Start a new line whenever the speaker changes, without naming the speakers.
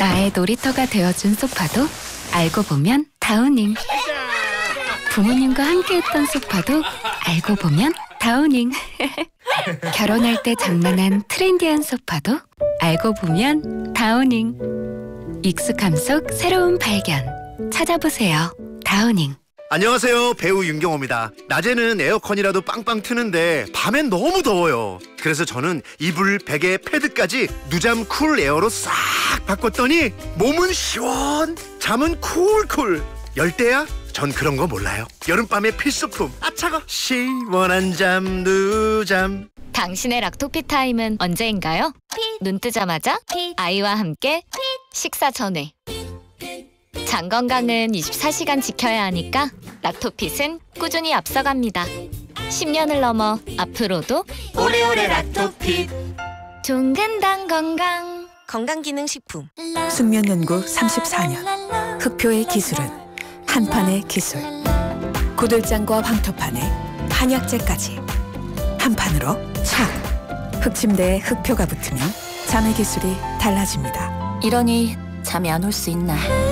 나의 놀이터가 되어준 소파도 알고 보면 다우닝. 부모님과 함께했던 소파도 알고 보면 다우닝. 결혼할 때 장만한 트렌디한 소파도 알고 보면 다우닝. 익숙함 속 새로운 발견. 찾아보세요. 다우닝.
안녕하세요, 배우 윤경호입니다. 낮에는 에어컨이라도 빵빵 트는데 밤엔 너무 더워요. 그래서 저는 이불, 베개, 패드까지 누잠 쿨 에어로 싹 바꿨더니 몸은 시원, 잠은 쿨쿨. 열대야? 전 그런 거 몰라요. 여름밤의 필수품. 아 차가. 시원한 잠 누잠.
당신의 락토피 타임은 언제인가요? 눈 뜨자마자 아이와 함께 식사 전에. 장 건강은 24시간 지켜야 하니까 락토핏은 꾸준히 앞서갑니다. 10년을 넘어 앞으로도
오래오래 락토핏.
종근당 건강.
건강기능식품.
숙면연구 34년. 흑표의 기술은 한판의 기술. 구들장과 황토판에 한약재까지 한 판으로 착. 흑침대에 흑표가 붙으면 잠의 기술이 달라집니다.
이러니 잠이 안 올 수 있나?